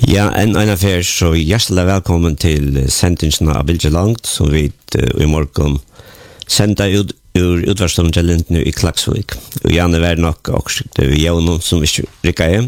Ja, en affär så hjärtligt välkommen till sendingen av Bilge Langt som vi i morgon sända ut ur utvarstånden nu i Klaksvik. Och gärna var nog också det vi gör någon som vi rycker hem.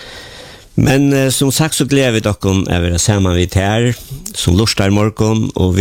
Men som sagt så gläder vi dock om att vara samman vid här som lustar i morgon och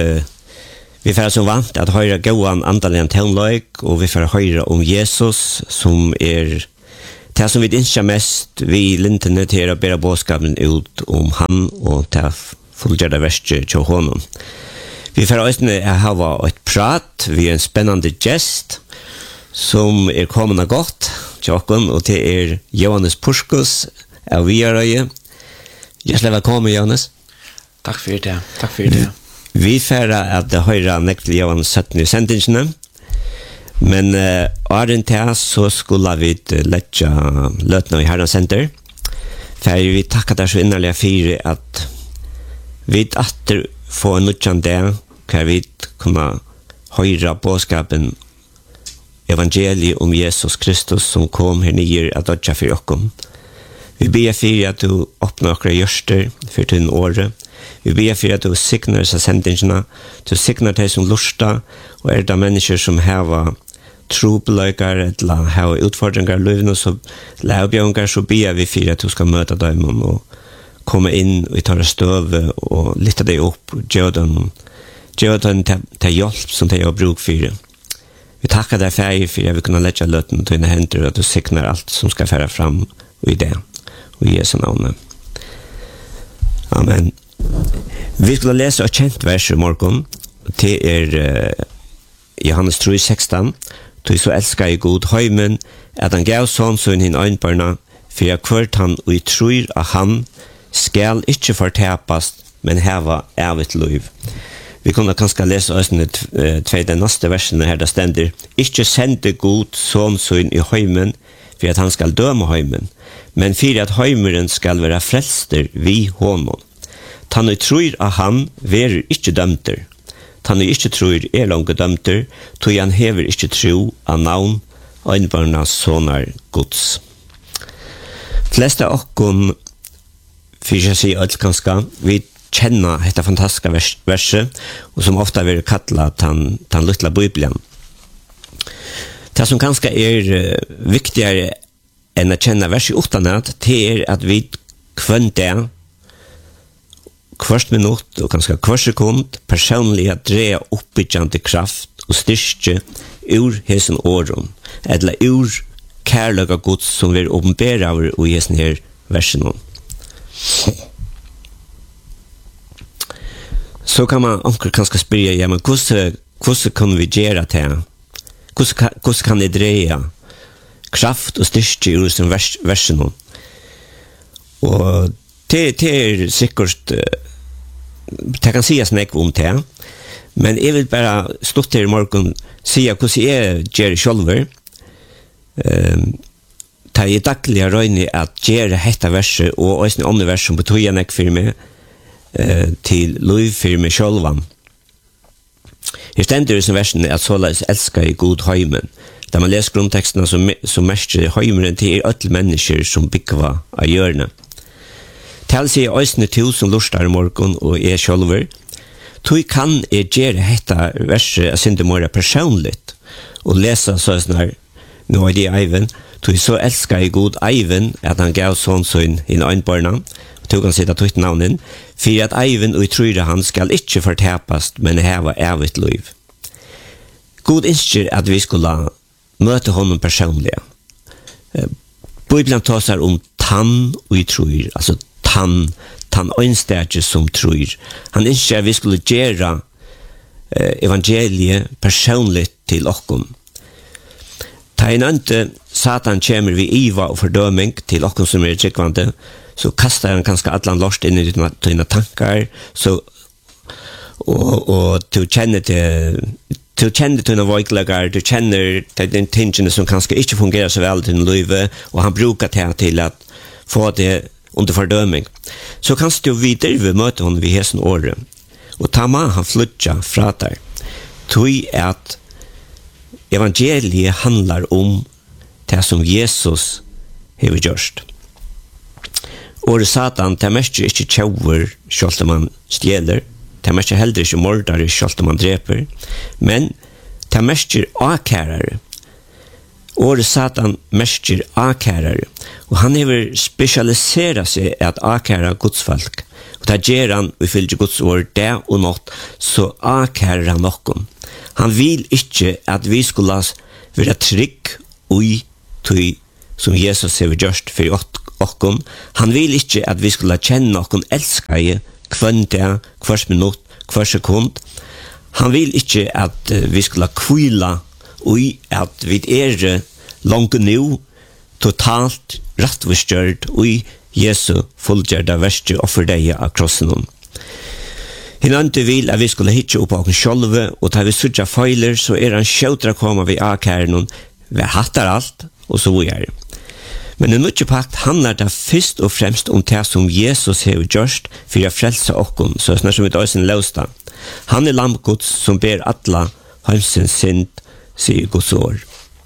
vi får som vant att höra gåan andaligen tonlöjk och vi får höra om Jesus som det som vi inser mest vi lintene til å bære bådskapen ut om han og til fullgjørende verset til honom. Vi får også ha et prat, vi en spennende gest som kommende godt til oss, og det Johannes Purskus av Viarøye. Hjertelig velkommen, Johannes. Takk for det. Vi får at høyre nekt til Johannes 17 i sendingene. Men åren til så skulle vi lette løtene i Herren Center. For vi takker deg så innerlig for at vi atter får en nødvendig dag hva vi kunne høre bådskapen evangeliet om Jesus Kristus som kom her nye at dødja for oss. Vi ber for at du åpner okra gjørster for din året. Vi ber for at du signer seg sendingene, du signer deg som lusta, og det mennesker som har trobeløykar eller har utfordringar løyvene, så lærbjørngar, så ber vi for at du skal møte dem og komme inn og ta støve og lytte deg opp og gjøre dem til hjelp som de har bruk for. Vi takker deg for at vi kunne legge løtten til dine hender og at du sikner alt som skal fære fram i det og i Jesu navn. Amen. Vi skulle lese et kjent vers i morgen til Johannes 3:16. Du så elskar i god høymen, at han gav sånn så inn øynbarna, for jeg kvart han og tror at han skal ikke fortepast, men heva evigt liv. Vi kunne kanskje lese også de neste versene her, der stender, ikke sende god sånn så inn i høymen, for at han skal døme høymen, men for at høymeren skal være frelster vi honom. Han tror at han verer ikke dømter. Han ikke tror langt dømter, tog han hever ikke tro av navn og innbarna sånne gods. Fleste av oss, for jeg sier alt kanskje, vi kjenner dette fantastiske verset, og som ofte vil kalla den lille Bibelen. Det som kanskje viktigere enn å kjenne verset utenat, det at vi kvendt hvert minutt og kanskje hvert sekund personlig at dreie oppbyggende kraft og styrke ur hesen åren, eller ur kærløyga gods som vi åpenberer av i hesen her versen. Så kan man kanskje spørre, ja, men hvordan kan vi gjøre det? Hvordan kan vi dreie kraft og styrke ur hesen versen? Og det sikkert det kan sies nek om det, men jeg vil bare stått her i morgen si hvordan jeg gjør det selv. Det er daglig å røyne at gjøre dette verset og også en annen vers som betyr nek for meg til lov for meg selv. Her stender det som versen at såleis elsker i god høymen. Da man leser grunntekstene så mestrer høymeren til alle mennesker som bygger av hjørnet. Tal sier òsne til som lustar i morgen og sjølver. Tui kan gjøre dette verset av synde mora personligt og lese sånn nå det eiven. Tui så elskar i god eiven at han gav sånn inn øynbarna. Tui kan sitte tøyt navnen. For at eiven og tror han skal ikke fortepast, men heva evigt liv. God innskjer at vi skulle møte honom personlig. Bibelen tar om tann og tror, altså han ønstærke som tror. Han ønsker vi skulle gjøre evangeliet personligt til okken. Ta en ønte Satan kommer vi iva og fordøming til okken som tryggvande, så kastar han kanskje atlan lort inn i dine tankar, og du kjenner til dine vøyklegar, du kjenner til den tingene som kanskje ikke fungerer så vel til din livet, og han brukar det til at få det under fordøming. Så kanst du videre ved møte honom ved hesen året. Og ta man han flytja fra der. Tog at evangeliet handlar om det som Jesus har gjort. Året Satan, det mest ikke tjauer, selv om man stjeler, det mest heller ikke mordere, selv om man dreper, men det mest akærere. Året Satan mest akærere, og han har spesialiseret seg at akære godsfolk. Og det gjør han, vi fyller Guds ord, det og nåt, så akærer han noen. Han vil ikke at vi skulle være trygg ui tøy som Jesus har gjort for oss. Han vil ikke at vi skulle kjenne noen elskere hver dag, hver minutt, hver sekund. Han vil ikke at vi skulle kvile ui at vi langt nå totalt rettvisgjørt ui Jesu fullgjørda verste offerdeie av krossen. Hinante vil at vi skulle hitje opp av oss sjølve, og da vi sørger feiler, så han skjøtra koma vi akæren, vi hattar alt, og så vi Men i nødvendig pakt handler det først og fremst om det som Jesus har gjort for å frelse oss, så snart som vi tar sin løsta. Han lammgods som ber alla heimsens synd, sier Guds ord.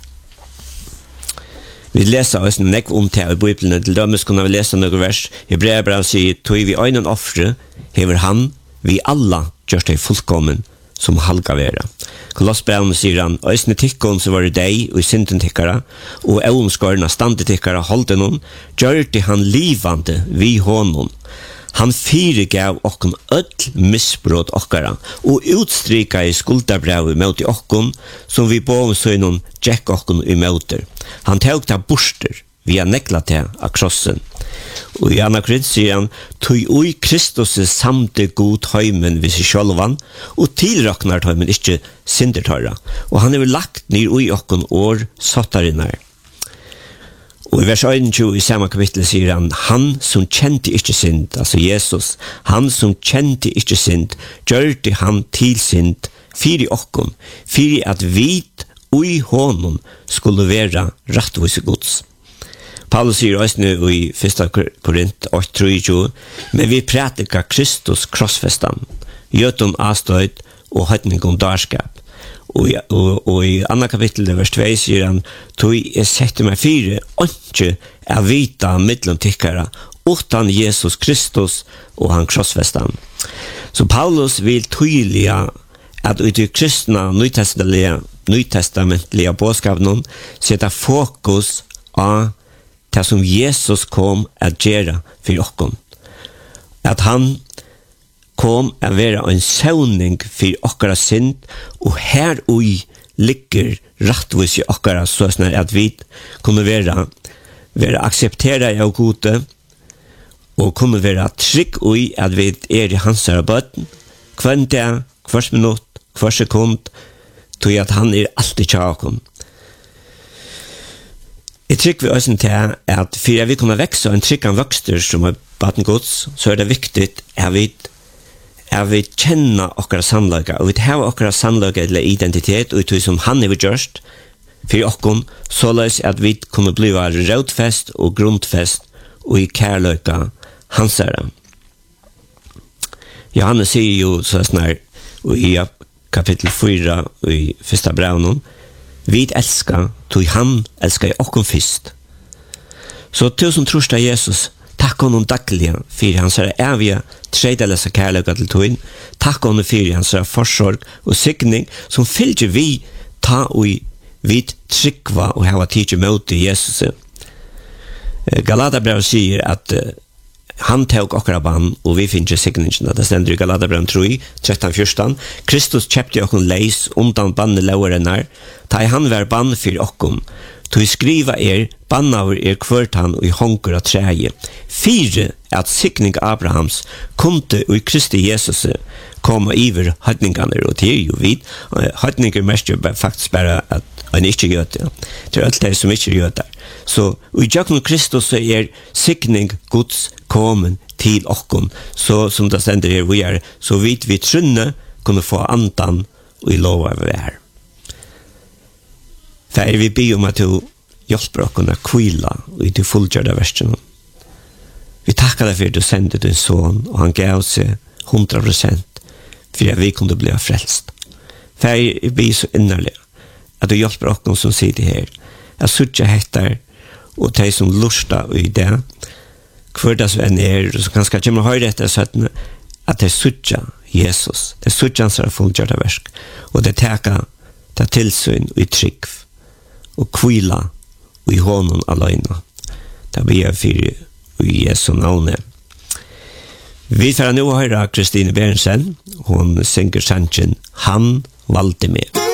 Vi leser oss nekv om det i Bibelen, til dømes kunne vi lese noen vers. Hebreerbrevet sier, «Tog vi øynen offre, hever han, vi alla gjør det fullkommen, som halga vera». Kolossbrevene sier han, «Øysene tikkene som var i deg, og i synden tikkere, og øvnskårene stande tikkere holdt noen, gjør det han livande vi hånden. Han fyregav okkon öll missbrot okkara, og utstrika i skuldabrevet mot i okkon, som vi båm søgnon tjekk okkon i møter. Han tåg ta borster, via nekla til av krossen. Og i Anna Kryd sier han, «Tøy ui Kristus samte god høymen vid seg sjølvan, og tilraknar høymen ikkje syndertøyra, og han er lagt ned ui okkon år sottarinnar». Og i vers 21 i samme kapittel sier han, «Han som kjente ikke synd», altså Jesus, «Han som kjente ikke synd, gjørte han til synd, fyri okkon, fyri at vit ui honom skulle være rettvise gods». Paulus sier også nu i 1. Korint 8:23, «Men vi prætika Kristus krossfestan, gjøton avstøyt og høytningon darskap». Og i andre kapittel, vers 2, sier han, «Tog jeg sette meg fire, ikke er vita middelen tikkere, utan Jesus Kristus og han krossfestan». Så Paulus vil tydelig at ut i kristna nytestamentlige bådskapen sette fokus av det som Jesus kom at gjøre for oss. At han kom a vera en søvning for okkara synd, og her ui ligger rattvis i okkara, så snar at vi kunne vera akseptera av gode, og kunne vera trygg ui at vi i hans bøtten, hver dag, hver minutt, hver sekund, tog at han alltid tjaken. Jeg trygg vi også til at for vi kunne vekse en trygg vokster som baden gods, så det viktig at vi kjenner okkara sannløyga, og vi har okkara sannløyga eller identitet, og det som han har gjort for okkon, såleis at vi kunne bli rådfest og grundfest og i kærløyga hansara. Johannes sier jo så snar i kapittel 4 i 1. brevnen, vi elskar, tog han elskar okkon fyrst. Så til som trorsta Jesus, takk honom dagliga för hans eviga tredjelösa kärleka till tog. Takk honom för hans forsorg och signing som fyllde vi ta och vid tryggva och hava tid mot Jesus. Galaterbrevet säger att han tog okkara bann och vi finner signingen. Det ständer i Galaterbrevet 3, 13-14. Kristus köpte okkon leis undan banneloverenar, ta i han var bann för okkon. Tog skriva bannaver kvörtan och i honker av träge. Fyre att signing Abrahams kunde och i Kristi Jesus komma iver höjningarna, och det ju vid. Höjningar mest ju faktiskt bara att han inte gör det. Det allt det som inte gör det. Så i Jakob Kristus signing Guds kommen till okkon. Så som det ständer här vi så vidt vi trunne kunde få andan och i lova vi är. För vi ber om att du hjälper oss att kvila i det fullgjorda versen. Vi tackar dig för att du sände din son och han gav sig 100% för att vi kunde bli frälst. För vi ber så innerligt att du hjälper oss som sitter här att sucha hettar och de som lustar i det hver det som og så kanskje kommer høyre etter sånn at det suttja Jesus, det suttja hans er fullgjørte versk, og det teka det tilsyn og i trygg, og kvila og i hånden alene. Det blir jeg for i Jesu navn. Vi får nå høre Kristine Berensen, hun synger sannsyn «Han valgte meg».